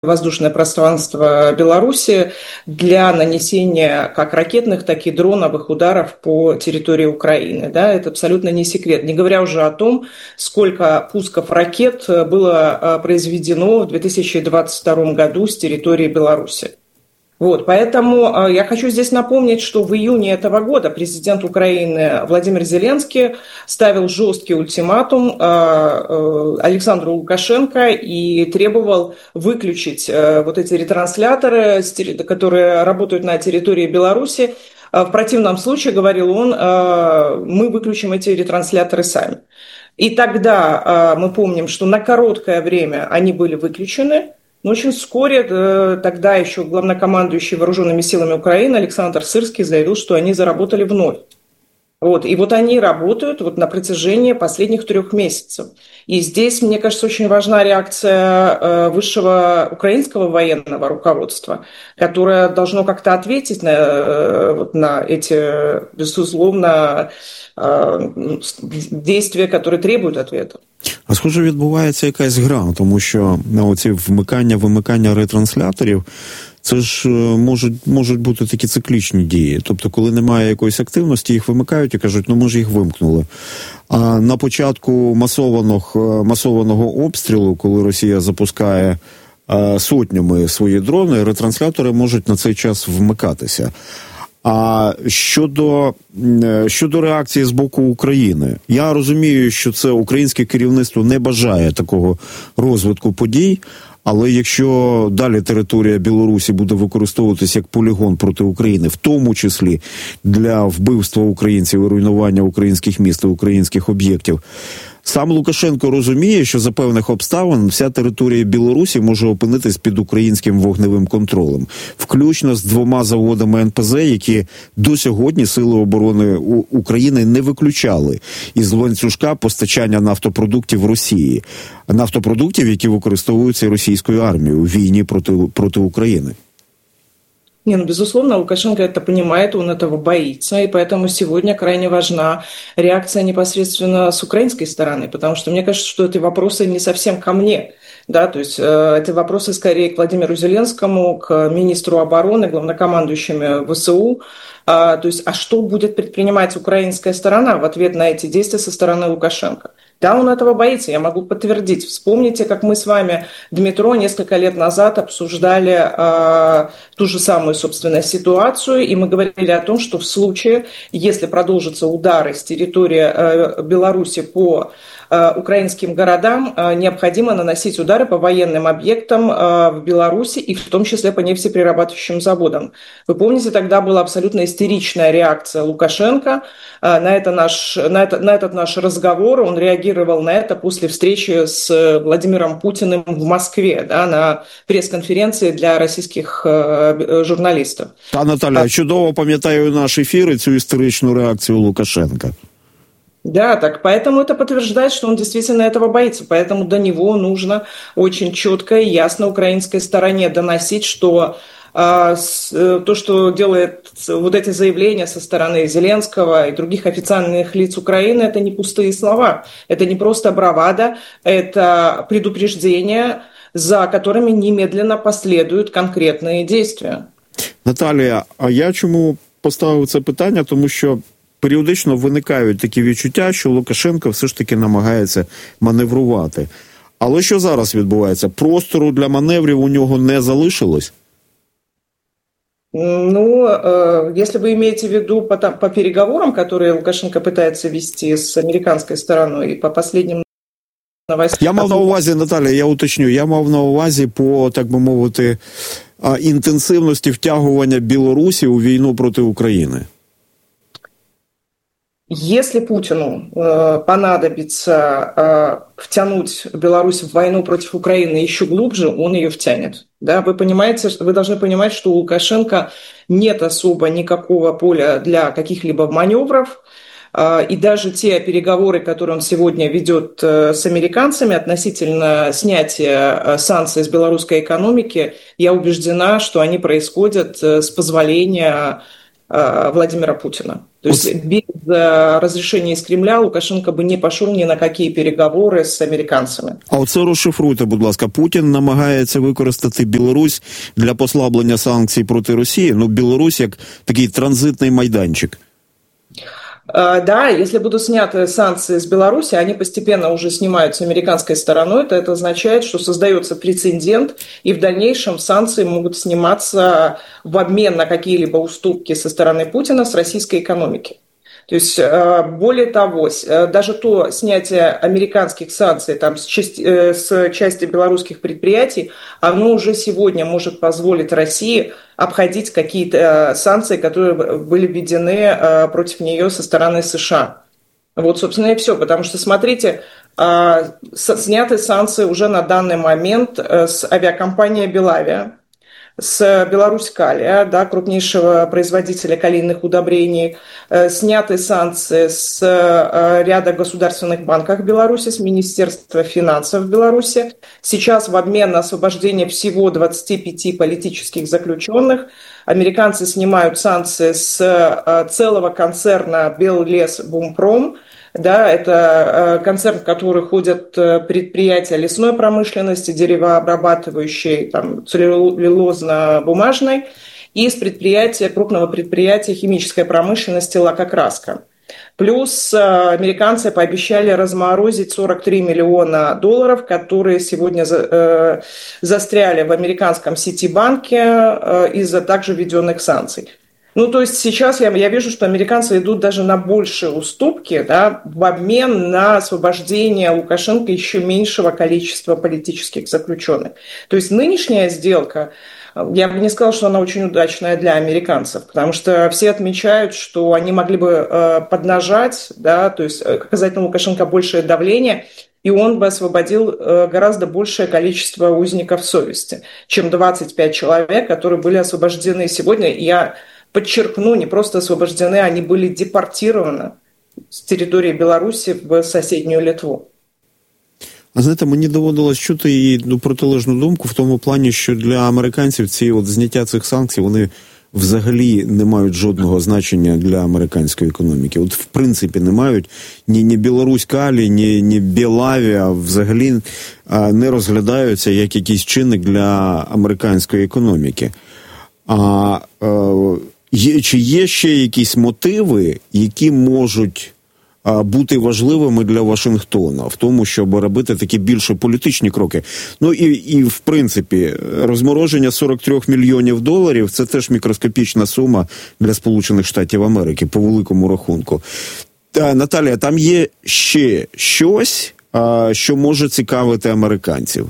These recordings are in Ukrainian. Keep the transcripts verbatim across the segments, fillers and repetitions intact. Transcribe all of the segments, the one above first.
воздушное пространство Беларуси для нанесения как ракетных, так и дроновых ударов по территории Украины. Да, это абсолютно не секрет. Не говоря уже о том, сколько пусков ракет было произведено в две тысячи двадцать втором году с территории Беларуси. Вот, поэтому я хочу здесь напомнить, что в июне этого года президент Украины Владимир Зеленский ставил жесткий ультиматум Александру Лукашенко и требовал выключить вот эти ретрансляторы, которые работают на территории Беларуси. В противном случае, говорил он, мы выключим эти ретрансляторы сами. И тогда мы помним, что на короткое время они были выключены. Но очень вскоре тогда еще главнокомандующий вооруженными силами Украины Александр Сырский заявил, что они заработали вновь. Вот. И вот они работают вот на протяжении последних трех месяцев. И здесь, мне кажется, очень важна реакция высшего украинского военного руководства, которое должно как-то ответить на, вот, на эти, безусловно, действия, которые требуют ответа. А схоже, відбувається якась гра, тому що оці вмикання-вимикання ретрансляторів, це ж можуть, можуть бути такі циклічні дії. Тобто, коли немає якоїсь активності, їх вимикають і кажуть, ну ми ж їх вимкнули. А на початку масованого, масованого обстрілу, коли Росія запускає сотнями свої дрони, ретранслятори можуть на цей час вмикатися. А щодо, щодо реакції з боку України, я розумію, що це українське керівництво не бажає такого розвитку подій, але якщо далі територія Білорусі буде використовуватися як полігон проти України, в тому числі для вбивства українців і руйнування українських міст і українських об'єктів, сам Лукашенко розуміє, що за певних обставин вся територія Білорусі може опинитись під українським вогневим контролем, включно з двома заводами ен пе зе, які до сьогодні Сили оборони України не виключали із ланцюжка постачання нафтопродуктів Росії, нафтопродуктів, які використовуються російською армією у війні проти, проти України. Не, ну, безусловно, Лукашенко это понимает, он этого боится, и поэтому сегодня крайне важна реакция непосредственно с украинской стороны, потому что мне кажется, что эти вопросы не совсем ко мне, да, то есть э, эти вопросы скорее к Владимиру Зеленскому, к министру обороны, главнокомандующему вэ эс у, э, то есть, а что будет предпринимать украинская сторона в ответ на эти действия со стороны Лукашенко? Да, он этого боится, я могу подтвердить. Вспомните, как мы с вами, Дмитро, несколько лет назад обсуждали э, ту же самую, собственно, ситуацию, и мы говорили о том, что в случае, если продолжатся удары с территории э, Беларуси по э, украинским городам, э, необходимо наносить удары по военным объектам э, в Беларуси, и в том числе по нефтеперерабатывающим заводам. Вы помните, тогда была абсолютно истеричная реакция Лукашенко э, на, это наш, на, это, на этот наш разговор, он реагировал на это после встречи с Владимиром Путиным в Москве, да, на прес-конференции для российских э, журналистов. Та, Наталя, чудово пам'ятаю наш ефір і цю історичну реакцію Лукашенка. Да, так поэтому это подтверждает, что он действительно этого боится. Поэтому до него нужно очень четко и ясно украинской стороне доносить, что то, что делает вот эти заявления со стороны Зеленского и других официальных лиц Украины, это не пустые слова, это не просто бравада, это предупреждения, за которыми немедленно последуют конкретные действия. Наталія, а я чому поставив це питання? Тому що періодично виникають такі відчуття, що Лукашенко все ж таки намагається маневрувати. Але що зараз відбувається? Простору для маневрів у нього не залишилось? Ну, э, если вы имеете в виду по, по переговорам, которые Лукашенко пытается вести с американской стороной, и по последним новостям... Я мав на увазі, Наталя, я уточню, я мав на увазі по, так би мовити, інтенсивності втягування Білорусі у війну проти України. Если Путину э, понадобится э, втянуть Беларусь в войну против Украины еще глубже, он ее втянет. Да, вы понимаете, вы должны понимать, что у Лукашенко нет особо никакого поля для каких-либо маневров, э, и даже те переговоры, которые он сегодня ведет э, с американцами относительно снятия э, санкций с белорусской экономики, я убеждена, что они происходят э, с позволения э, Владимира Путина. То есть без разрешения из Кремля Лукашенко бы не пішов ні на які переговори з американцями. А оце розшифруйте, будь ласка. Путін намагається використати Білорусь для послаблення санкцій проти Росії. Ну, Білорусь як такий транзитний майданчик. Да, если будут сняты санкции с Беларуси, они постепенно уже снимаются американской стороной, то это означает, что создается прецедент, и в дальнейшем санкции могут сниматься в обмен на какие-либо уступки со стороны Путина с российской экономики. То есть, более того, даже то снятие американских санкций там, с, части, с части белорусских предприятий, оно уже сегодня может позволить России обходить какие-то санкции, которые были введены против нее со стороны США. Вот, собственно, и все. Потому что, смотрите, сняты санкции уже на данный момент с авиакомпанией «Белавия», с Беларусь-Калия, да, крупнейшего производителя калийных удобрений, э, сняты санкции с э, ряда государственных банков Беларуси, с Министерства финансов Беларуси. Сейчас в обмен на освобождение всего двадцати пяти политических заключенных американцы снимают санкции с э, целого концерна «Беллесбумпром». Да, это концерн, в который входят предприятия лесной промышленности, деревообрабатывающей, там, целлюлозно-бумажной, и с предприятия, крупного предприятия химической промышленности «Лакокраска». Плюс американцы пообещали разморозить сорок три миллиона долларов, которые сегодня за, э, застряли в американском Ситибанке э, из-за также введенных санкций. Ну, то есть сейчас я, я вижу, что американцы идут даже на большие уступки, да, в обмен на освобождение Лукашенко еще меньшего количества политических заключенных. То есть нынешняя сделка, я бы не сказала, что она очень удачная для американцев, потому что все отмечают, что они могли бы э, поднажать, да, то есть оказать на Лукашенко большее давление, и он бы освободил э, гораздо большее количество узников совести, чем двадцать пять человек, которые были освобождены сегодня. Я подчеркну, не просто освобождены, они были депортированы з території Білорусі в сусідню Литву. А знаєте, мені доводилось чути і ну, протилежну думку в тому плані, що для американців ці от зняття цих санкцій, вони взагалі не мають жодного значення для американської економіки. От в принципі не мають. Ні, ні Білорусь-Калі, ні, ні Белавія взагалі а, не розглядаються як якийсь чинник для американської економіки. А е, є, чи є ще якісь мотиви, які можуть а, бути важливими для Вашингтона в тому, щоб робити такі більше політичні кроки? Ну і, і в принципі, розмороження сорок три мільйонів доларів – це теж мікроскопічна сума для Сполучених Штатів Америки, по великому рахунку. Та, Наталія, там є ще щось, а, що може цікавити американців?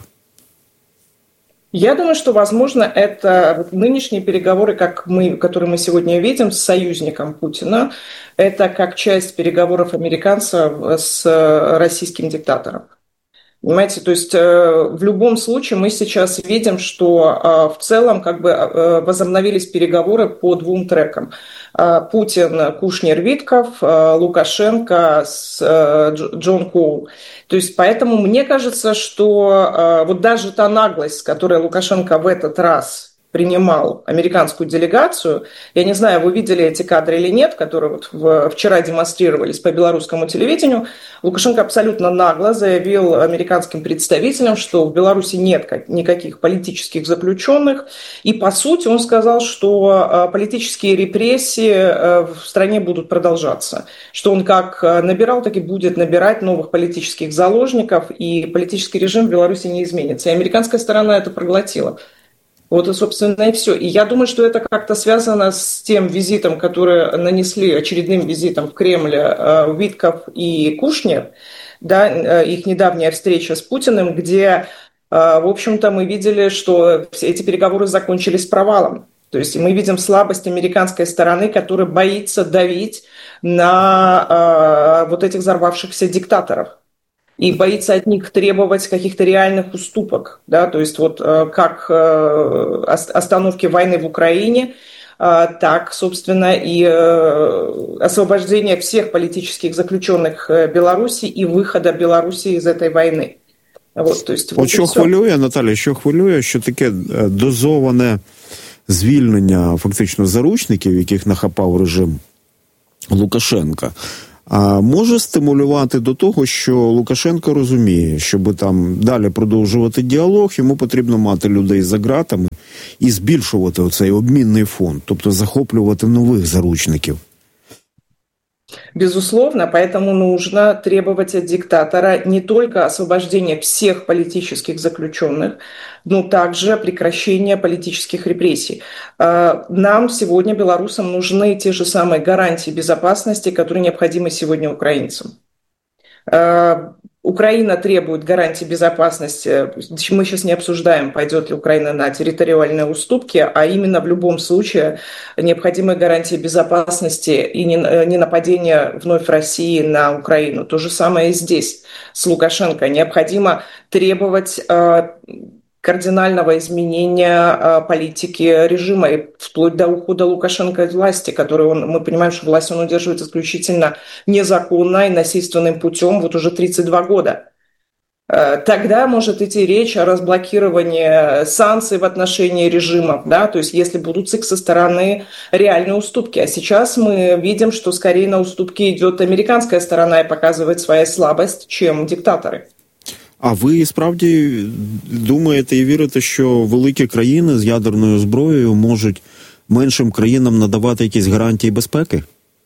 Я думаю, что, возможно, это нынешние переговоры, как мы, которые мы сегодня видим, с союзником Путина, это как часть переговоров американцев с российским диктатором. Понимаете, то есть в любом случае мы сейчас видим, что в целом как бы возобновились переговоры по двум трекам. Путин, Кушнер, Витков, Лукашенко, Джон Коул. То есть поэтому мне кажется, что вот даже та наглость, с которой Лукашенко в этот раз принимал американскую делегацию, я не знаю, вы видели эти кадры или нет, которые вот вчера демонстрировались по белорусскому телевидению, Лукашенко абсолютно нагло заявил американским представителям, что в Беларуси нет никаких политических заключенных, и по сути он сказал, что политические репрессии в стране будут продолжаться, что он как набирал, так и будет набирать новых политических заложников, и политический режим в Беларуси не изменится. И американская сторона это проглотила. Вот и, собственно, и все. И я думаю, что это как-то связано с тем визитом, который нанесли, очередным визитом в Кремль э, Витков и Кушнер, да, э, их недавняя встреча с Путиным, где, э, в общем-то, мы видели, что эти переговоры закончились провалом. То есть мы видим слабость американской стороны, которая боится давить на э, вот этих взорвавшихся диктаторов. И боится от них требовать каких-то реальных уступок, да, то есть вот как остановки войны в Украине, так, собственно, и освобождение всех политических заключенных Беларуси и выхода Беларуси из этой войны. Вот, то есть, вот що хвилює, Наталя, що хвилює, що таке дозоване звільнення фактично заручників, яких нахапав режим Лукашенка, а може стимулювати до того, що Лукашенко розуміє, щоб там далі продовжувати діалог, йому потрібно мати людей за ґратами і збільшувати оцей обмінний фонд, тобто захоплювати нових заручників? Безусловно, поэтому нужно требовать от диктатора не только освобождения всех политических заключенных, но также прекращения политических репрессий. Нам сегодня, белорусам, нужны те же самые гарантии безопасности, которые необходимы сегодня украинцам. Украина требует гарантий безопасности. Мы сейчас не обсуждаем, пойдет ли Украина на территориальные уступки, а именно в любом случае необходимы гарантии безопасности и не нападения вновь России на Украину. То же самое и здесь с Лукашенко. Необходимо требовать кардинального изменения политики режима, и вплоть до ухода Лукашенко из власти, который он, мы понимаем, что власть он удерживает исключительно незаконно и насильственным путем вот уже тридцать два года. Тогда может идти речь о разблокировании санкций в отношении режимов, да, то есть если будут со стороны реальные уступки. А сейчас мы видим, что скорее на уступки идет американская сторона и показывает свою слабость, чем диктаторы. А ви справді думаєте і вірите, що великі країни з ядерною зброєю можуть меншим країнам надавати якісь гарантії безпеки?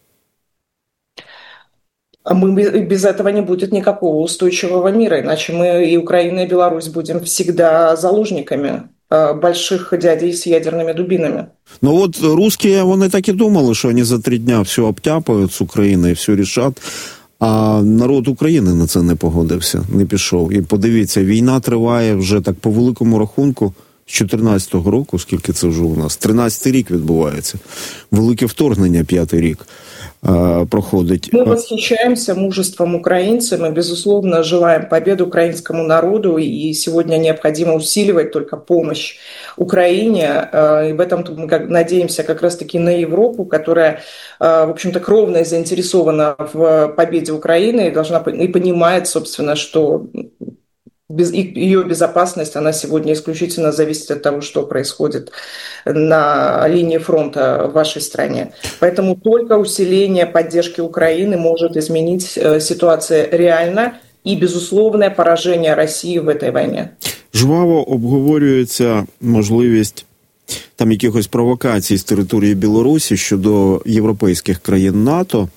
Мы, без этого не будет никакого устойчивого мира, иначе мы и Украина, и Беларусь будем всегда заложниками больших дядей с ядерными дубинами. Ну от русские, вони так і думали, що вони за три дня все обтяпають з України і все рішать. А народ України на це не погодився, не пішов. І подивіться, війна триває вже так по великому рахунку з чотирнадцятого року, скільки це вже у нас, тринадцятий рік відбувається. Велике вторгнення, п'ятий рік э, проходить. Мы восхищаемся мужеством украинцев, мы, безусловно, желаем победы украинскому народу, и сегодня необходимо усиливать только помощь Украине, и в этом мы надеемся как раз-таки на Европу, которая, в общем-то, кровно заинтересована в победе Украины и должна и понимает, собственно, что без, ее безопасность, она сегодня исключительно зависит от того, что происходит на линии фронта в вашей стране. Поэтому только усиление поддержки Украины может изменить ситуацию реально и безусловное поражение России в этой войне. Жваво обговорюється можливість там якихось провокацій з території Білорусі щодо європейських країн НАТО.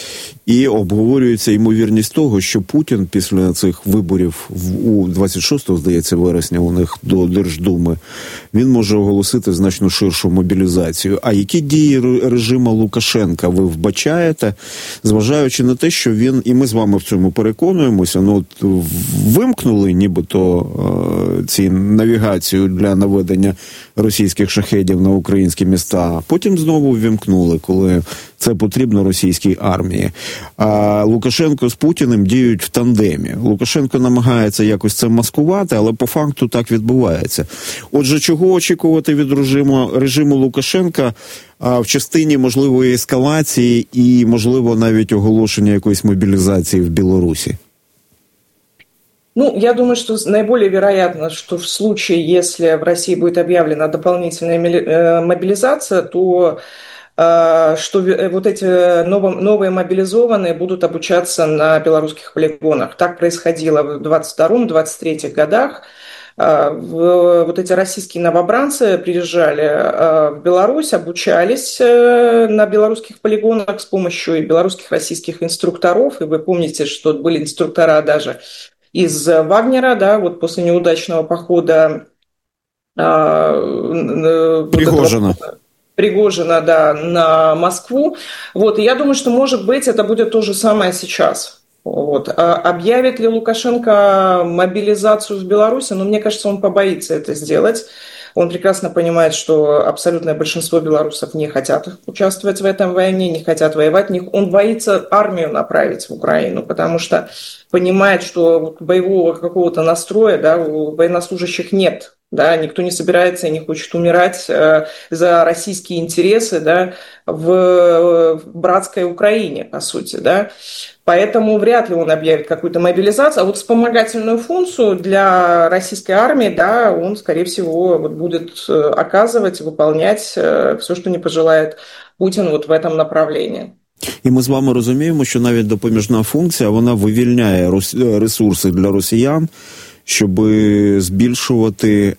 І обговорюється ймовірність того, що Путін після цих виборів у двадцять шостого, здається, вересня у них до Держдуми, він може оголосити значно ширшу мобілізацію. А які дії режиму Лукашенка ви вбачаєте, зважаючи на те, що він, і ми з вами в цьому переконуємося, ну от вимкнули нібито е, ці навігацію для наведення російських шахедів на українські міста, а потім знову ввімкнули, коли це потрібно російській армії. А Лукашенко з Путіним діють в тандемі. Лукашенко намагається якось це маскувати, але по факту так відбувається. Отже, чого очікувати від режиму, режиму Лукашенка а, в частині можливої ескалації і, можливо, навіть оголошення якоїсь мобілізації в Білорусі? Ну, я думаю, что наиболее вероятно, что в случае, если в России будет объявлена дополнительная мобилизация, то что вот эти новые мобилизованные будут обучаться на белорусских полигонах. Так происходило в двадцать втором — двадцать третьем годах. Вот эти российские новобранцы приезжали в Беларусь, обучались на белорусских полигонах с помощью белорусских российских инструкторов. И вы помните, что были инструктора даже из Вагнера, да, вот после неудачного похода Пригожина. Вот Пригожина, да, на Москву. Вот, и я думаю, что, может быть, это будет то же самое сейчас. Вот. А объявит ли Лукашенко мобилизацию в Беларуси? Ну, мне кажется, он побоится это сделать. Он прекрасно понимает, что абсолютное большинство белорусов не хотят участвовать в этом войне, не хотят воевать. Он боится армию направить в Украину, потому что понимает, что боевого какого-то настроя, да, у военнослужащих нет. Да, никто не собирается и не хочет умирать э, за российские интересы, да, в, в братской Украине, по сути. Да. Поэтому вряд ли он объявит какую-то мобилизацию. А вот вспомогательную функцию для российской армии, да, он, скорее всего, вот будет оказывать, выполнять э, все, что не пожелает Путин вот в этом направлении. І ми з вами розуміємо, що навіть допоміжна функція, вона вивільняє ресурси для росіян, щоб збільшувати,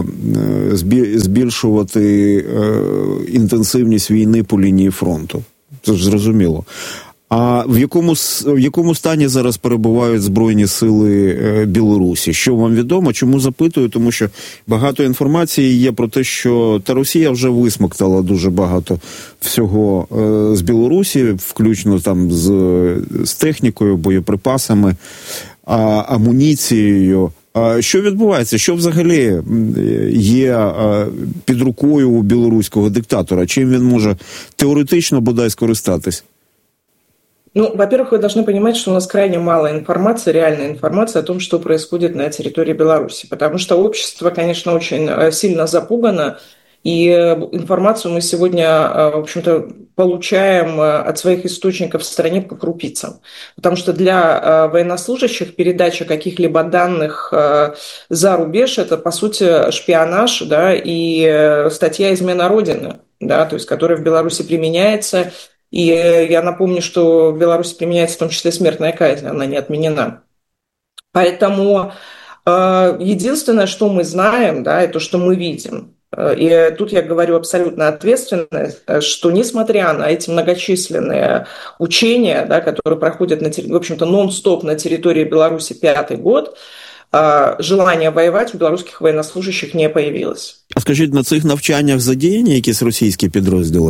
збільшувати інтенсивність війни по лінії фронту. Це ж зрозуміло. А в якому, в якому стані зараз перебувають Збройні сили Білорусі? Що вам відомо? Чому запитую? Тому що багато інформації є про те, що та Росія вже висмоктала дуже багато всього з Білорусі, включно там з, з технікою, боєприпасами, амуніцією. Що відбувається? Що взагалі є під рукою у білоруського диктатора? Чим він може теоретично бодай скористатись? Ну, во-первых, вы должны понимать, что у нас крайне мало информации, реальной информации о том, что происходит на территории Беларуси, потому что общество, конечно, очень сильно запугано, и информацию мы сегодня, в общем-то, получаем от своих источников в стране по крупицам, потому что для военнослужащих передача каких-либо данных за рубеж – это, по сути, шпионаж, да, и статья «Измена Родины», да, то есть, которая в Беларуси применяется. И я напомню, что в Беларуси применяется в том числе смертная казнь, она не отменена. Поэтому э, единственное, что мы знаем, да, и то, что мы видим, и тут я говорю абсолютно ответственно, что несмотря на эти многочисленные учения, да, которые проходят, на, в общем-то, нон-стоп на территории Беларуси пятый год, э, желание воевать у белорусских военнослужащих не появилось. А скажіть, на цих навчаннях задіяні якісь російські підрозділи?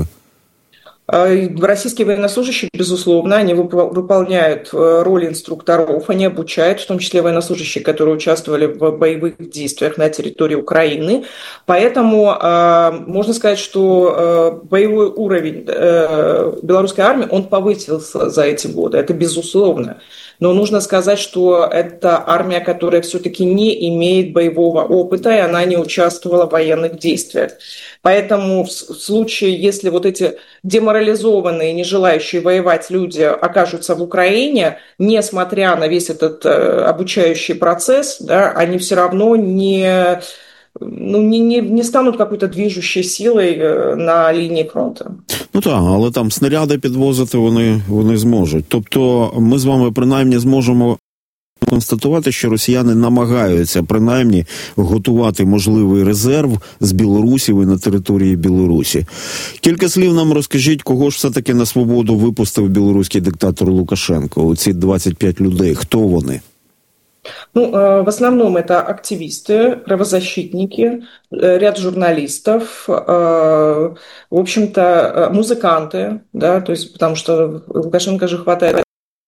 Российские военнослужащие, безусловно, они выполняют роль инструкторов, они обучают, в том числе военнослужащие, которые участвовали в боевых действиях на территории Украины. Поэтому можно сказать, что боевой уровень белорусской армии, он повысился за эти годы, это безусловно. Но нужно сказать, что это армия, которая все-таки не имеет боевого опыта, и она не участвовала в военных действиях. Поэтому в случае, если вот эти деморализованные, не желающие воевать люди окажутся в Украине, несмотря на весь этот обучающий процесс, да, они все равно не, ну, не, не, не станут какой-то движущей силой на лінії фронту. Ну так, але там снаряди підвозити вони, вони зможуть. Тобто ми з вами принаймні зможемо констатувати, що росіяни намагаються принаймні готувати можливий резерв з білорусів і на території Білорусі. Кілька слів нам розкажіть, кого ж все-таки на свободу випустив білоруський диктатор Лукашенко? Оці двадцять п'ять людей, хто вони? Ну, в основном это активисты, правозащитники, ряд журналистов, в общем-то, музыканты, да, то есть, потому что Лукашенко же хватает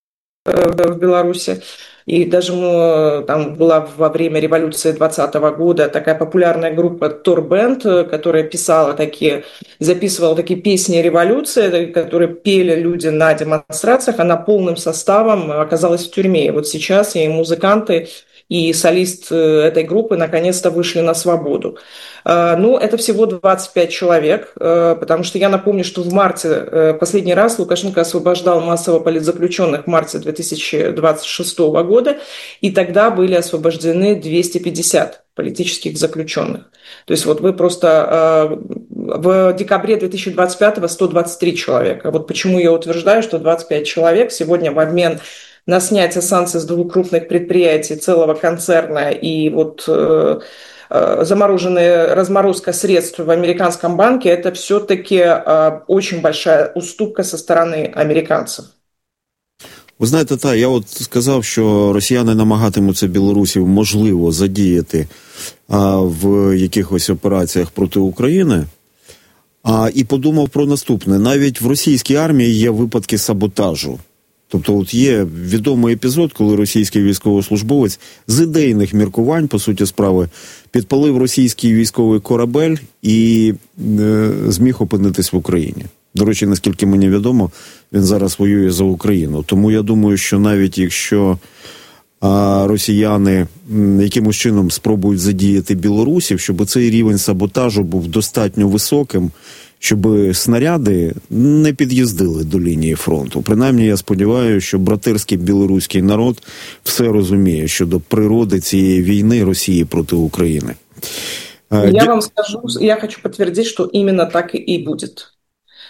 в Беларуси. И даже там была во время революции двадцатого года такая популярная группа Торбенд, которая писала такие, записывала такие песни революции, которые пели люди на демонстрациях. Она полным составом оказалась в тюрьме. И вот сейчас и музыканты, и солист этой группы наконец-то вышли на свободу. Ну, это всего двадцать пять человек, потому что я напомню, что в марте последний раз Лукашенко освобождал массово политзаключенных в марте две тысячи двадцать шестого года, и тогда были освобождены двести пятьдесят политических заключенных. То есть вот вы просто в декабре две тысячи двадцать пятого сто двадцать три человека. Вот почему я утверждаю, что двадцать пять человек сегодня в обмен на снятие санкций с двух крупных предприятий, целого концерна и вот э, э, замороженная разморозка средств в американском банке, это все-таки э, очень большая уступка со стороны американців. Ви знаєте, так, я от сказав, що росіяни намагатимуться білорусів, можливо, задіяти а, в якихось операціях проти України. А, і подумав про наступне. Навіть в російській армії є випадки саботажу. Тобто от є відомий епізод, коли російський військовослужбовець з ідейних міркувань, по суті справи, підпалив російський військовий корабель і е, зміг опинитись в Україні. До речі, наскільки мені відомо, він зараз воює за Україну. Тому я думаю, що навіть якщо а, росіяни м, якимось чином спробують задіяти білорусів, щоб цей рівень саботажу був достатньо високим, щоб снаряди не під'їздили до лінії фронту. Принаймні, я сподіваюся, що братерський білоруський народ все розуміє щодо природи цієї війни Росії проти України. Я вам скажу, я хочу подтвердить, что именно так и будет.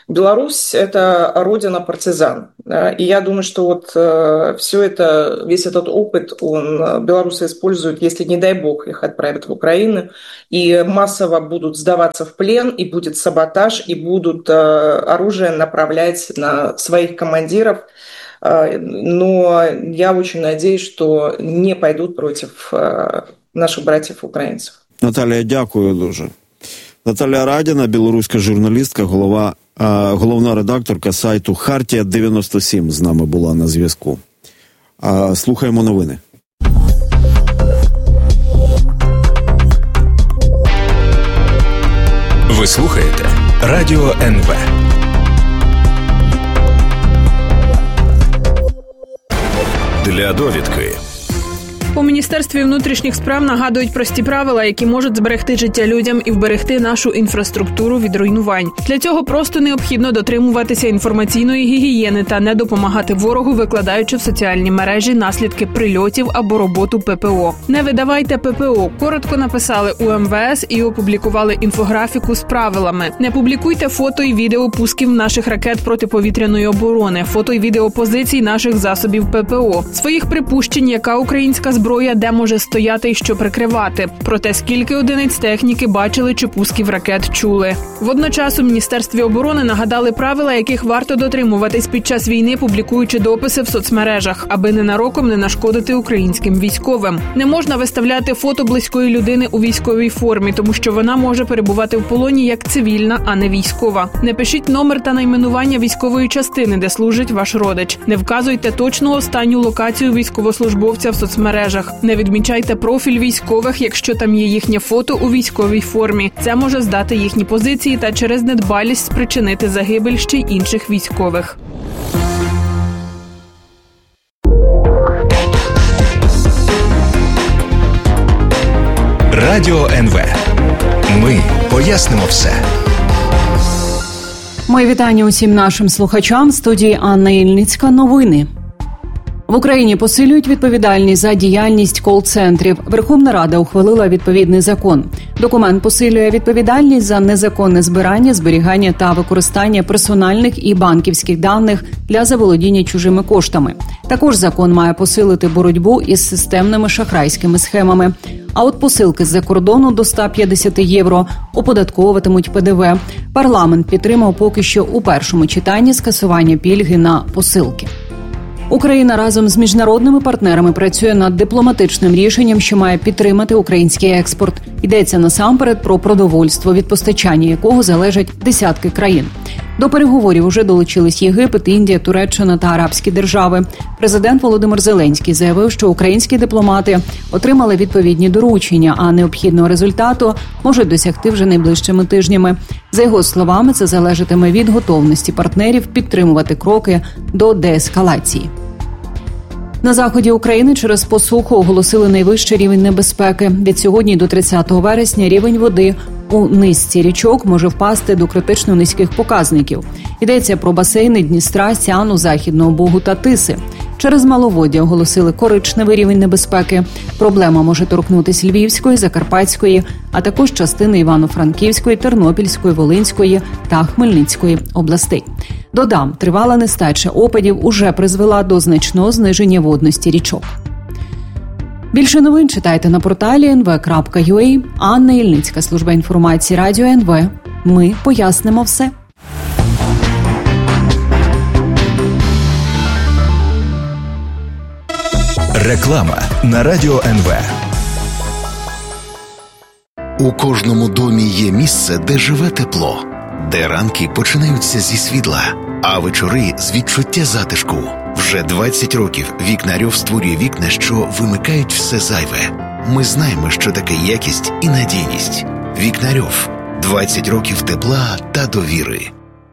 Беларусь – это родина партизан. И я думаю, что вот все это, весь этот опыт, он, белорусы используют, если, не дай бог, их отправят в Украину, и массово будут сдаваться в плен, и будет саботаж, и будут оружие направлять на своих командиров. Но я очень надеюсь, что не пойдут против наших братів-українців. Наталія, дякую дуже. Наталія Радіна, білоруська журналістка, голова, головна редакторка сайту Хартія дев'яносто сім з нами була на зв'язку. Слухаємо новини. Ви слухаєте Радіо ен ве. Для довідки. У Міністерстві внутрішніх справ нагадують прості правила, які можуть зберегти життя людям і вберегти нашу інфраструктуру від руйнувань. Для цього просто необхідно дотримуватися інформаційної гігієни та не допомагати ворогу, викладаючи в соціальні мережі наслідки прильотів або роботу пе пе о. Не видавайте пе пе о. Коротко написали у ем ве ес і опублікували інфографіку з правилами. Не публікуйте фото і відео пусків наших ракет протиповітряної оборони, фото і відео позицій наших засобів пе пе о. Своїх припущень, яка українська зброя де може стояти і що прикривати. Проте скільки одиниць техніки бачили чи пусків ракет чули. Водночас у Міністерстві оборони нагадали правила, яких варто дотримуватись під час війни, публікуючи дописи в соцмережах, аби ненароком не нашкодити українським військовим. Не можна виставляти фото близької людини у військовій формі, тому що вона може перебувати в полоні як цивільна, а не військова. Не пишіть номер та найменування військової частини, де служить ваш родич. Не вказуйте точну останню локацію військовослужбовця в соцмережах. Не відмічайте профіль військових, якщо там є їхнє фото у військовій формі. Це може здати їхні позиції та через недбалість спричинити загибель ще й інших військових. Радіо ен ве. Ми пояснимо все. Мої вітання усім нашим слухачам. В студії Анна Ільницька. Новини. В Україні посилюють відповідальність за діяльність кол-центрів. Верховна Рада ухвалила відповідний закон. Документ посилює відповідальність за незаконне збирання, зберігання та використання персональних і банківських даних для заволодіння чужими коштами. Також закон має посилити боротьбу із системними шахрайськими схемами. А от посилки з-за кордону до сто п'ятдесят євро оподатковуватимуть пе де ве. Парламент підтримав поки що у першому читанні скасування пільги на посилки. Україна разом з міжнародними партнерами працює над дипломатичним рішенням, що має підтримати український експорт. Йдеться насамперед про продовольство, від постачання якого залежать десятки країн. До переговорів уже долучились Єгипет, Індія, Туреччина та Арабські держави. Президент Володимир Зеленський заявив, що українські дипломати отримали відповідні доручення, а необхідного результату можуть досягти вже найближчими тижнями. За його словами, це залежатиме від готовності партнерів підтримувати кроки до деескалації. На заході України через посуху оголосили найвищий рівень небезпеки. Від сьогодні до тридцятого вересня рівень води у низці річок може впасти до критично низьких показників. Йдеться про басейни Дністра, Сяну, Західного Бугу та Тиси. Через маловоддя оголосили коричневий рівень небезпеки. Проблема може торкнутися Львівської, Закарпатської, а також частини Івано-Франківської, Тернопільської, Волинської та Хмельницької областей. Додам, тривала нестача опадів уже призвела до значного зниження водності річок. Більше новин читайте на порталі ен ве крапка ю а. Анна Ільницька, служба інформації Радіо ен ве. Ми пояснимо все. Реклама на Радіо ен ве. У кожному домі є місце, де живе тепло, де ранки починаються зі світла, а вечори з відчуття затишку. Вже двадцять років Вікнарьов створює вікна, що вимикають все зайве. Ми знаємо, що таке якість і надійність. Вікнарьов. двадцять років тепла та довіри.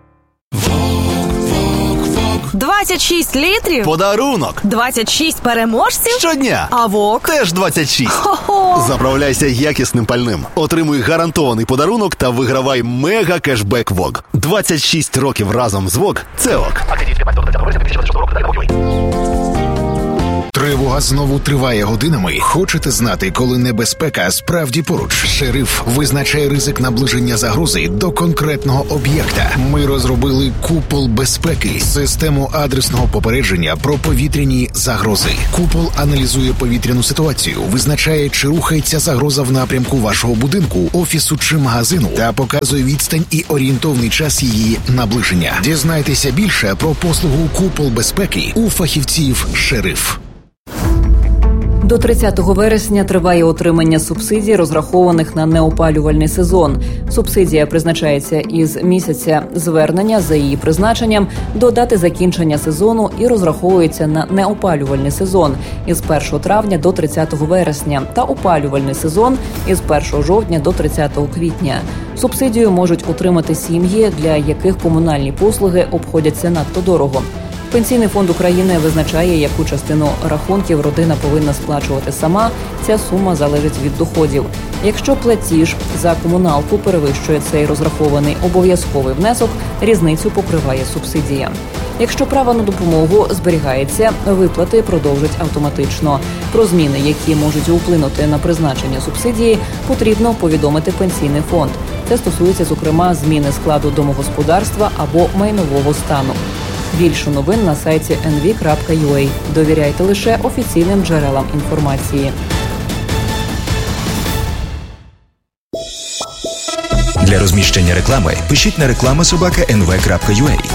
двадцять шість літрів? Подарунок! двадцять шість переможців? Щодня! А ВОК? Теж двадцять шість! Хо-хо! Заправляйся якісним пальним. Отримуй гарантований подарунок та вигравай мега-кешбек ВОК. двадцять шість років разом з ВОК – це ОК. Тривога знову триває годинами. Хочете знати, коли небезпека справді поруч? Шериф визначає ризик наближення загрози до конкретного об'єкта. Ми розробили «Купол безпеки» – систему адресного попередження про повітряні загрози. «Купол» аналізує повітряну ситуацію, визначає, чи рухається загроза в напрямку вашого будинку, офісу чи магазину та показує відстань і орієнтовний час її наближення. Дізнайтеся більше про послугу «Купол безпеки» у фахівців «Шериф». До тридцятого вересня триває отримання субсидій, розрахованих на неопалювальний сезон. Субсидія призначається із місяця звернення за її призначенням до дати закінчення сезону і розраховується на неопалювальний сезон із першого травня до тридцятого вересня та опалювальний сезон із першого жовтня до тридцятого квітня. Субсидію можуть отримати сім'ї, для яких комунальні послуги обходяться надто дорого. Пенсійний фонд України визначає, яку частину рахунків родина повинна сплачувати сама. Ця сума залежить від доходів. Якщо платіж за комуналку перевищує цей розрахований обов'язковий внесок, різницю покриває субсидія. Якщо право на допомогу зберігається, виплати продовжать автоматично. Про зміни, які можуть вплинути на призначення субсидії, потрібно повідомити Пенсійний фонд. Це стосується, зокрема, зміни складу домогосподарства або майнового стану. Більше новин на сайті ен ві крапка ю а. Довіряйте лише офіційним джерелам інформації. Для розміщення реклами пишіть на реклама собака ен ве крапка ю а.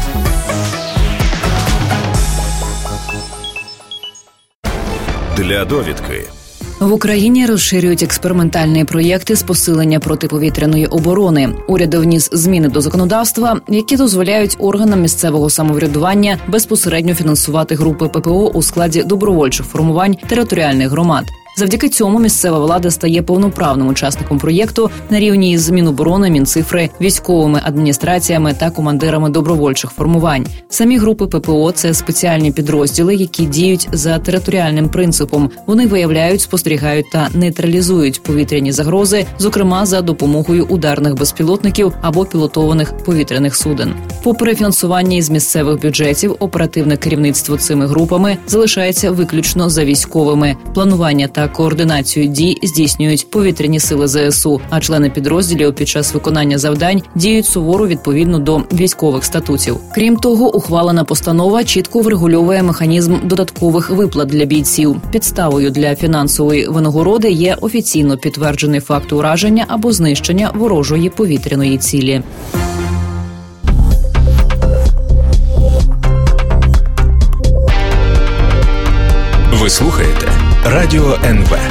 Для довідки. В Україні розширюють експериментальні проєкти з посилення протиповітряної оборони. Уряд вніс зміни до законодавства, які дозволяють органам місцевого самоврядування безпосередньо фінансувати групи пе пе о у складі добровольчих формувань територіальних громад. Завдяки цьому місцева влада стає повноправним учасником проєкту на рівні із Міноборони, Мінцифри, військовими адміністраціями та командирами добровольчих формувань. Самі групи пе пе о – це спеціальні підрозділи, які діють за територіальним принципом. Вони виявляють, спостерігають та нейтралізують повітряні загрози, зокрема за допомогою ударних безпілотників або пілотованих повітряних суден. Попри фінансування із місцевих бюджетів, оперативне керівництво цими групами залишається виключно за військовими. Планування та координацію дій здійснюють повітряні сили зе ес у, а члени підрозділів під час виконання завдань діють суворо відповідно до військових статутів. Крім того, ухвалена постанова чітко врегульовує механізм додаткових виплат для бійців. Підставою для фінансової винагороди є офіційно підтверджений факт ураження або знищення ворожої повітряної цілі. Ви слухаєте Радіо ен ве.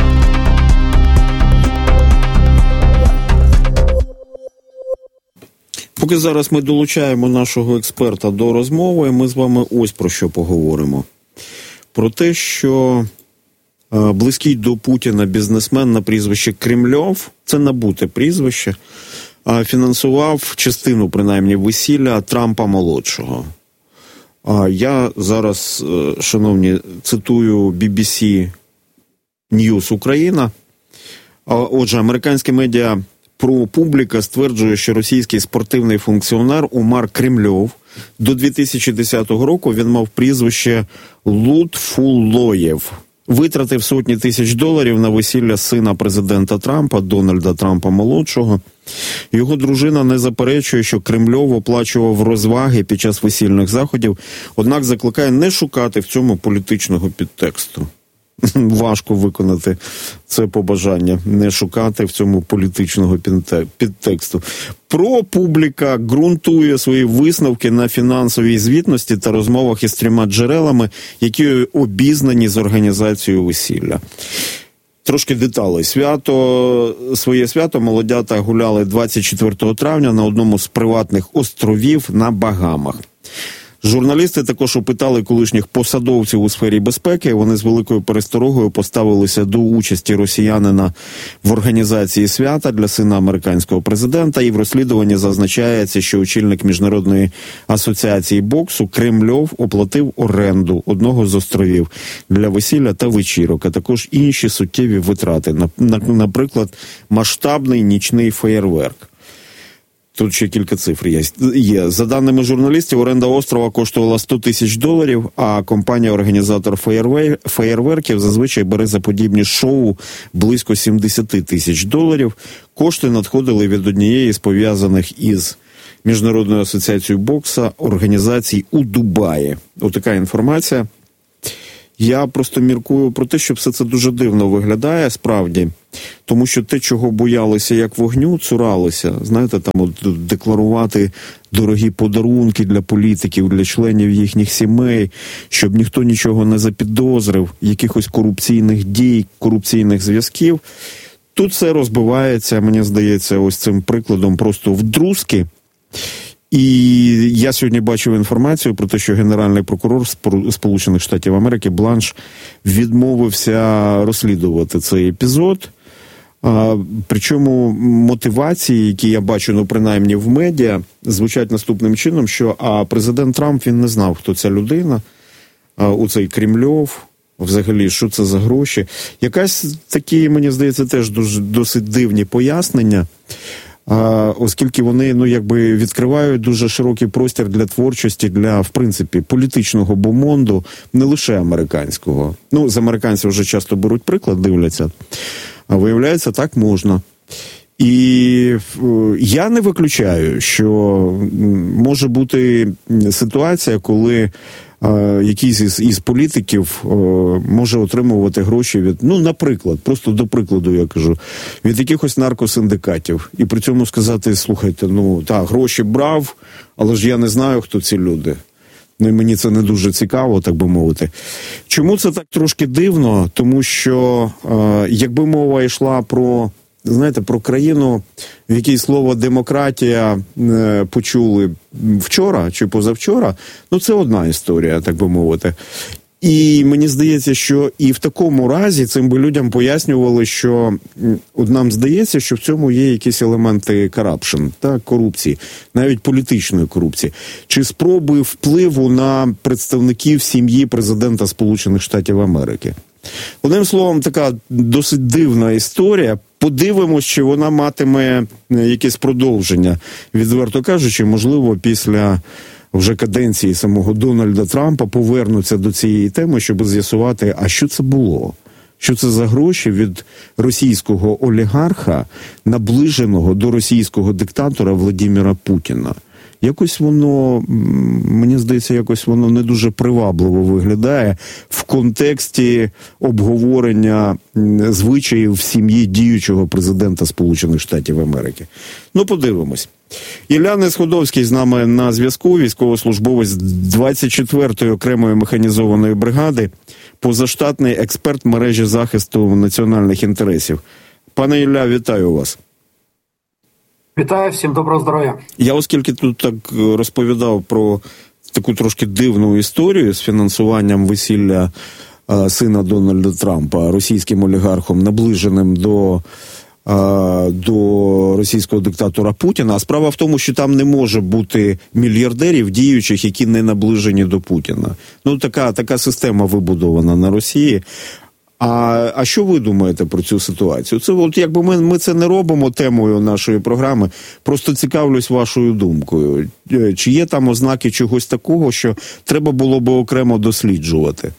Поки зараз ми долучаємо нашого експерта до розмови, ми з вами ось про що поговоримо. Про те, що е, близький до Путіна бізнесмен на прізвище Кремльов, це набуте прізвище, е, фінансував частину, принаймні, весілля Трампа-молодшого. А я зараз, е, шановні, цитую бі бі сі News Україна. Отже, американське медіа ProPublica стверджує, що російський спортивний функціонер Умар Кремльов до дві тисячі десятого року він мав прізвище Лутфуллоєв. Витратив сотні тисяч доларів на весілля сина президента Трампа, Дональда Трампа-молодшого. Його дружина не заперечує, що Кремльов оплачував розваги під час весільних заходів, однак закликає не шукати в цьому політичного підтексту. Важко виконати це побажання, не шукати в цьому політичного підтексту. ProPublica ґрунтує свої висновки на фінансовій звітності та розмовах із трьома джерелами, які обізнані з організацією весілля. Трошки деталей. Свято, своє свято молодята гуляли двадцять четвертого травня на одному з приватних островів на Багамах. Журналісти також опитали колишніх посадовців у сфері безпеки. Вони з великою пересторогою поставилися до участі росіянина в організації свята для сина американського президента. І в розслідуванні зазначається, що очільник Міжнародної асоціації боксу Кремльов оплатив оренду одного з островів для весілля та вечірок, а також інші суттєві витрати, наприклад, масштабний нічний феєрверк. Тут ще кілька цифр є. За даними журналістів, оренда острова коштувала сто тисяч доларів, а компанія-організатор феєрверків зазвичай бере за подібні шоу близько сімдесят тисяч доларів. Кошти надходили від однієї з пов'язаних із Міжнародною асоціацією бокса організацій у Дубаї. Отака інформація. Я просто міркую про те, що все це дуже дивно виглядає, справді. Тому що те, чого боялися як вогню, цуралися. Знаєте, там от декларувати дорогі подарунки для політиків, для членів їхніх сімей, щоб ніхто нічого не запідозрив, якихось корупційних дій, корупційних зв'язків. Тут все розбивається, мені здається, ось цим прикладом просто вдрузки. І я сьогодні бачив інформацію про те, що генеральний прокурор Сполучених Штатів Америки Бланш відмовився розслідувати цей епізод. А, причому мотивації, які я бачу, ну принаймні в медіа, звучать наступним чином, що а президент Трамп, він не знав, хто ця людина, а, у цей Кремльов, взагалі, що це за гроші. Якась такі, мені здається, теж дуже, досить дивні пояснення. А, оскільки вони, ну, якби відкривають дуже широкий простір для творчості, для, в принципі, політичного бомонду, не лише американського. Ну, з американців вже часто беруть приклад, дивляться. А виявляється, так можна. І я не виключаю, що може бути ситуація, коли е, якийсь із, із політиків е, може отримувати гроші від, ну, наприклад, просто до прикладу я кажу, від якихось наркосиндикатів. І при цьому сказати, слухайте, ну, так, гроші брав, але ж я не знаю, хто ці люди. Ну, і мені це не дуже цікаво, так би мовити. Чому це так трошки дивно? Тому що, е, якби мова йшла про, знаєте, про країну, в якій слово демократія е, почули вчора чи позавчора, ну, це одна історія, так би мовити. І мені здається, що і в такому разі цим би людям пояснювали, що от нам здається, що в цьому є якісь елементи корупшн, так, корупції, навіть політичної корупції, чи спроби впливу на представників сім'ї президента Сполучених Штатів Америки. Одним словом, така досить дивна історія. Подивимось, чи вона матиме якесь продовження, відверто кажучи, можливо, після вже каденції самого Дональда Трампа повернуться до цієї теми, щоб з'ясувати, а що це було? Що це за гроші від російського олігарха, наближеного до російського диктатора Владимира Путіна? Якось воно, мені здається, якось воно не дуже привабливо виглядає в контексті обговорення звичаїв в сім'ї діючого президента Сполучених Штатів Америки. Ну, подивимось. Ілля Несходовський з нами на зв'язку, військовослужбовець двадцять четвертої окремої механізованої бригади, позаштатний експерт мережі захисту національних інтересів. Пане Ілля, вітаю вас. Вітаю, всім доброго здоров'я. Я оскільки тут так розповідав про таку трошки дивну історію з фінансуванням весілля а, сина Дональда Трампа російським олігархом, наближеним до, а, до російського диктатора Путіна, а справа в тому, що там не може бути мільярдерів діючих, які не наближені до Путіна. Ну, така, така система вибудована на Росії. А, а що ви думаєте про цю ситуацію? Це от якби ми, ми це не робимо темою нашої програми, просто цікавлюсь вашою думкою. Чи є там ознаки чогось такого, що треба було би окремо досліджувати?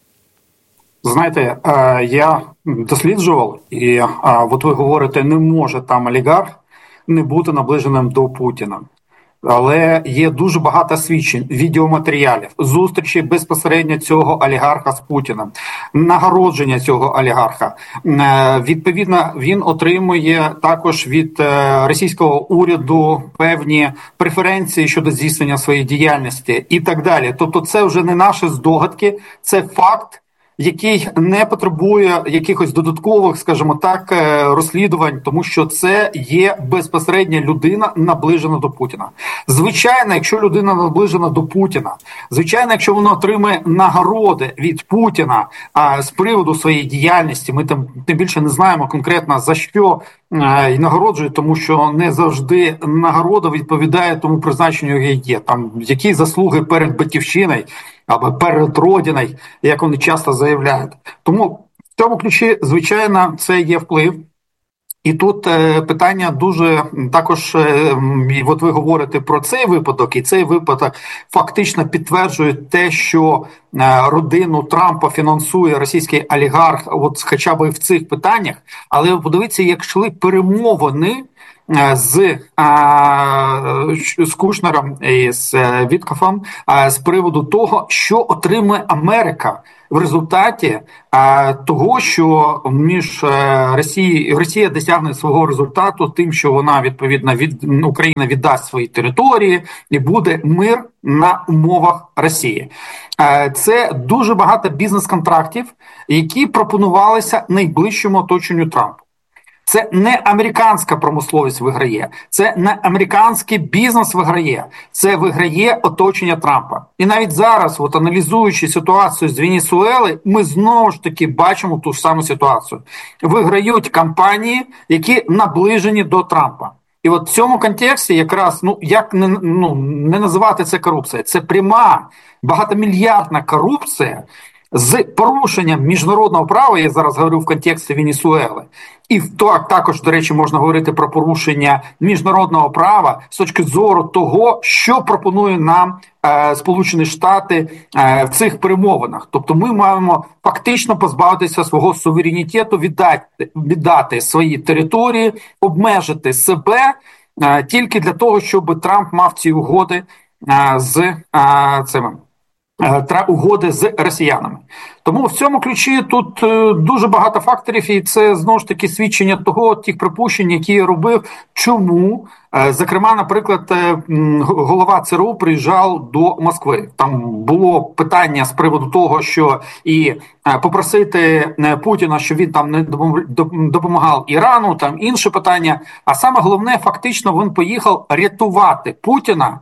Знаєте, я досліджував, і от ви говорите, не може там олігарх не бути наближеним до Путіна. Але є дуже багато свідчень, відеоматеріалів, зустрічі безпосередньо цього олігарха з Путіним, нагородження цього олігарха. Відповідно, він отримує також від російського уряду певні преференції щодо здійснення своєї діяльності і так далі. Тобто це вже не наші здогадки, це факт, який не потребує якихось додаткових, скажімо так, розслідувань, тому що це є безпосередня людина, наближена до Путіна. Звичайно, якщо людина наближена до Путіна, звичайно, якщо вона отримає нагороди від Путіна а, з приводу своєї діяльності, ми там тим більше не знаємо конкретно за що а, і нагороджують, тому що не завжди нагорода відповідає тому призначенню, яке є. Там які заслуги перед батьківщиною, або перед Родиною, як вони часто заявляють. Тому в цьому ключі, звичайно, це є вплив. І тут е, питання дуже також, е, от ви говорите про цей випадок, і цей випадок фактично підтверджує те, що е, родину Трампа фінансує російський олігарх, от хоча б в цих питаннях. Але подивіться, як йшли перемовини е, з, е, з Кушнером і з е, Віткофом е, з приводу того, що отримує Америка в результаті а, того, що між Росією Росія досягне свого результату тим, що вона відповідно від Україна віддасть свої території і буде мир на умовах Росії. А, це дуже багато бізнес-контрактів, які пропонувалися найближчому оточенню Трампа. Це не американська промисловість виграє, це не американський бізнес виграє, це виграє оточення Трампа. І навіть зараз, от аналізуючи ситуацію з Венесуели, ми знову ж таки бачимо ту ж саму ситуацію. Виграють компанії, які наближені до Трампа. І от в цьому контексті якраз, ну, як не, ну, не називати це корупція? Це пряма, багатомільярдна корупція, з порушенням міжнародного права, я зараз говорю в контексті Венесуели, і так, також, до речі, можна говорити про порушення міжнародного права з точки зору того, що пропонує нам е, Сполучені Штати е, в цих перемовинах. Тобто ми маємо фактично позбавитися свого суверенітету, віддати, віддати свої території, обмежити себе е, тільки для того, щоб Трамп мав ці угоди е, з е, цими. угоди з росіянами. Тому в цьому ключі тут дуже багато факторів, і це знову ж таки свідчення того, тих припущень, які я робив, чому, зокрема, наприклад, голова ЦРУ приїжджав до Москви. Там було питання з приводу того, що і попросити Путіна, щоб він там не допомагав Ірану, там інше питання, а саме головне, фактично, він поїхав рятувати Путіна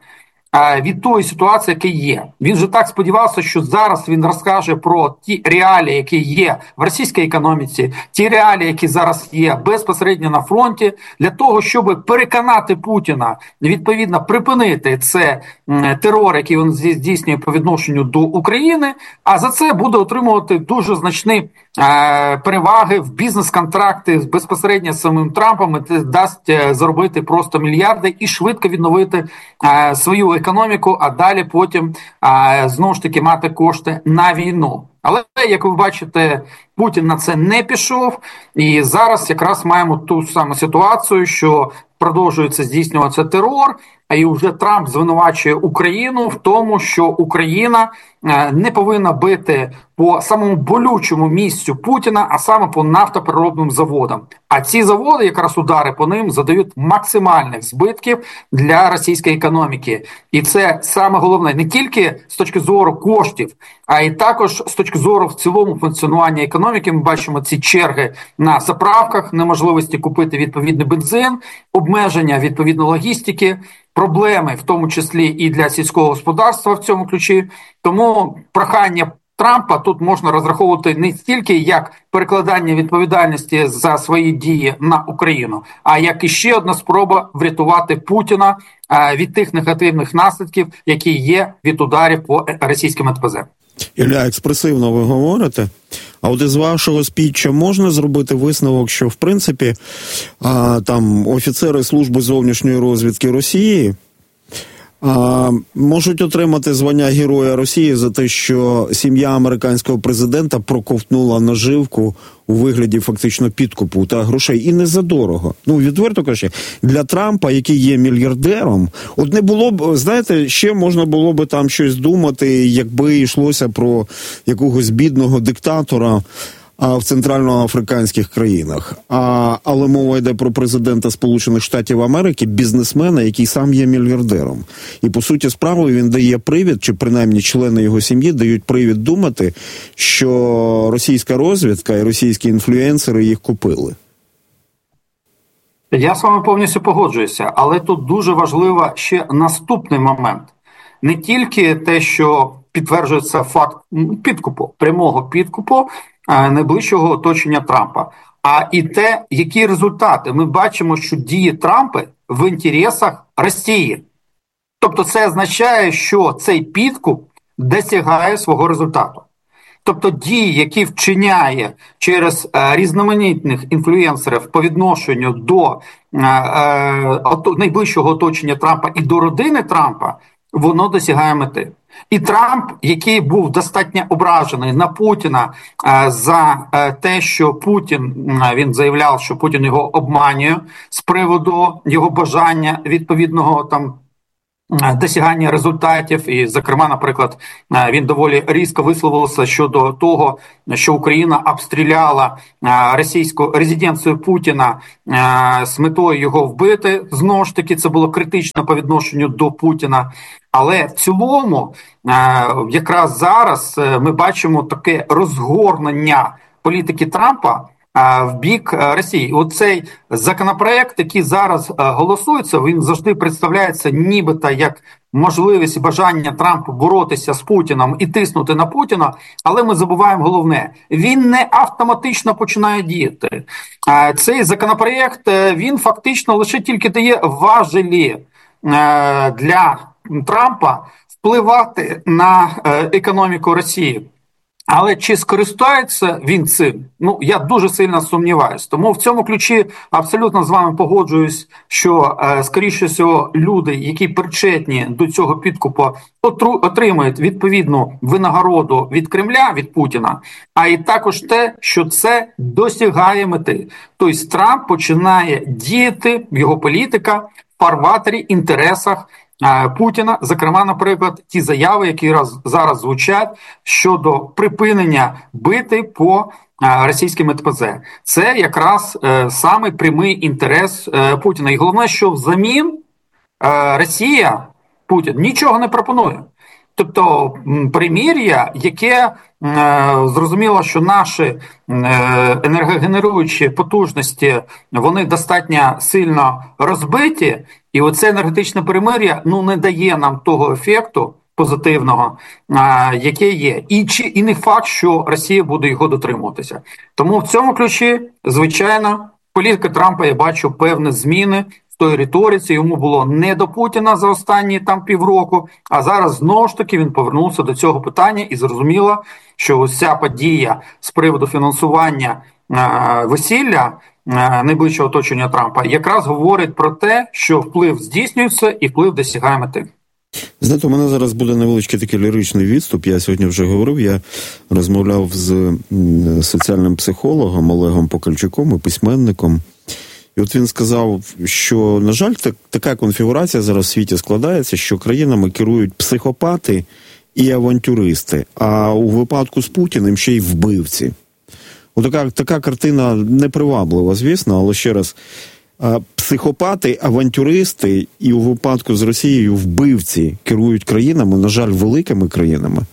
від тої ситуації, яка є. Він же так сподівався, що зараз він розкаже про ті реалії, які є в російській економіці, ті реалії, які зараз є безпосередньо на фронті, для того, щоб переконати Путіна, відповідно, припинити це терор, який він здійснює по відношенню до України, а за це буде отримувати дуже значні е, переваги в бізнес-контракти безпосередньо з самим Трампом, і це дасть е, заробити просто мільярди і швидко відновити е, свою економіку, а далі потім а, знову ж таки мати кошти на війну. Але, як ви бачите, Путін на це не пішов, і зараз якраз маємо ту саму ситуацію, що продовжується здійснюватися терор, а і вже Трамп звинувачує Україну в тому, що Україна не повинна бити по самому болючому місцю Путіна, а саме по нафтопереробним заводам. А ці заводи, якраз удари по ним, задають максимальних збитків для російської економіки. І це саме головне не тільки з точки зору коштів, а й також з точки зору в цілому функціонування економіки. Ми бачимо ці черги на заправках, неможливості купити відповідний бензин, обмеження відповідно логістики, проблеми, в тому числі і для сільського господарства в цьому ключі. Тому прохання Трампа тут можна розраховувати не стільки як перекладання відповідальності за свої дії на Україну, а як іще одна спроба врятувати Путіна від тих негативних наслідків, які є від ударів по російським ен пе зет. Ілля, експресивно ви говорите. А от із вашого спіччя можна зробити висновок, що, в принципі, а, там офіцери служби зовнішньої розвідки Росії а, можуть отримати звання Героя Росії за те, що сім'я американського президента проковтнула наживку у вигляді фактично підкупу та грошей. І не задорого. Ну, відверто кажучи, для Трампа, який є мільярдером, от не було б, знаєте, ще можна було б там щось думати, якби йшлося про якогось бідного диктатора а, в центральноафриканських країнах. А, але мова йде про президента Сполучених Штатів Америки, бізнесмена, який сам є мільярдером. І, по суті справи, він дає привід, чи принаймні члени його сім'ї дають привід думати, що російська розвідка і російські інфлюенсери їх купили. Я з вами повністю погоджуюся, але тут дуже важливо ще наступний момент. Не тільки те, що підтверджується факт підкупу, прямого підкупу найближчого оточення Трампа, а і те, які результати. Ми бачимо, що дії Трампа в інтересах Росії. Тобто це означає, що цей підкуп досягає свого результату. Тобто дії, які вчиняє через е, різноманітних інфлюенсерів по відношенню до е, е, найближчого оточення Трампа і до родини Трампа, воно досягає мети. І Трамп, який був достатньо ображений на Путіна е, за е, те, що Путін, е, він заявляв, що Путін його обманює з приводу його бажання відповідного там досягання результатів, і, зокрема, наприклад, він доволі різко висловився щодо того, що Україна обстріляла російську резиденцію Путіна з метою його вбити. Знову ж таки, це було критично по відношенню до Путіна. Але в цілому, якраз зараз ми бачимо таке розгорнення політики Трампа в бік Росії. Оцей законопроект, який зараз голосується, він завжди представляється нібито як можливість і бажання Трампа боротися з Путіном і тиснути на Путіна, але ми забуваємо головне. Він не автоматично починає діяти. Цей законопроект, він фактично лише тільки дає важелі для Трампа впливати на економіку Росії. Але чи скористається він цим? Ну, я дуже сильно сумніваюся. Тому в цьому ключі абсолютно з вами погоджуюсь, що, е, скоріше всього, люди, які причетні до цього підкупу, отру, отримають відповідну винагороду від Кремля, від Путіна, а і також те, що це досягає мети. Тобто Трамп починає діяти, його політика, в фарватері, інтересах Путіна, зокрема, наприклад, ті заяви, які раз, зараз звучать щодо припинення бити по а, російським ен пе зет. Це якраз е, саме прямий інтерес е, Путіна. І головне, що взамін е, Росія, Путін, нічого не пропонує. Тобто примір'я, яке е, зрозуміло, що наші е, енергогенеруючі потужності, вони достатньо сильно розбиті, і оце енергетичне перемир'я, ну, не дає нам того ефекту позитивного, а, яке є. І, чи, і не факт, що Росія буде його дотримуватися. Тому в цьому ключі, звичайно, політика Трампа, я бачу певні зміни в той риториці. Йому було не до Путіна за останні там півроку, а зараз знову ж таки він повернувся до цього питання і зрозуміло, що ось ця подія з приводу фінансування а, весілля найближчого оточення Трампа якраз говорить про те, що вплив здійснюється і вплив досягає мети. Знаєте, у мене зараз буде невеличкий такий ліричний відступ. Я сьогодні вже говорив, я розмовляв з соціальним психологом Олегом Покальчуком і письменником. І от він сказав, що, на жаль, так, така конфігурація зараз в світі складається, що країнами керують психопати і авантюристи, а у випадку з Путіним ще й вбивці. Отака, така картина неприваблива, звісно, але ще раз, психопати, авантюристи і у випадку з Росією вбивці керують країнами, на жаль, великими країнами,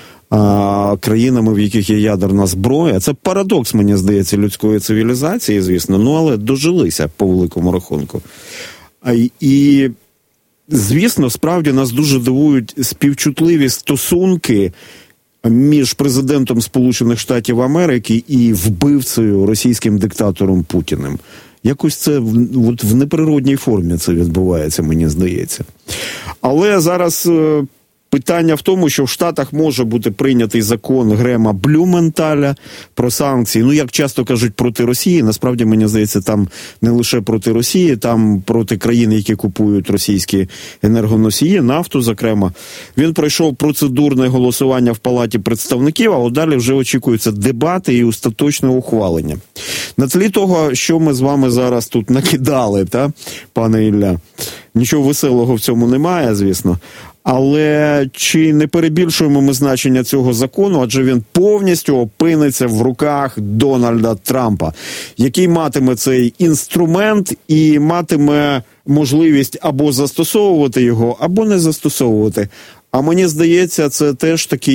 а, країнами, в яких є ядерна зброя. Це парадокс, мені здається, людської цивілізації, звісно, ну але дожилися по великому рахунку. А, і, звісно, справді нас дуже дивують співчутливі стосунки між президентом Сполучених Штатів Америки і вбивцею, російським диктатором Путіним. Якось це в, от в неприродній формі це відбувається, мені здається. Але зараз е, питання в тому, що в Штатах може бути прийнятий закон Грема Блюменталя про санкції, ну, як часто кажуть, проти Росії. Насправді, мені здається, там не лише проти Росії, там проти країн, які купують російські енергоносії, нафту, зокрема. Він пройшов процедурне голосування в Палаті представників, а от далі вже очікуються дебати і остаточне ухвалення. На тлі того, що ми з вами зараз тут накидали, та, пане Ілля, нічого веселого в цьому немає, звісно. Але чи не перебільшуємо ми значення цього закону, адже він повністю опиниться в руках Дональда Трампа, який матиме цей інструмент і матиме можливість або застосовувати його, або не застосовувати. А мені здається, це теж такий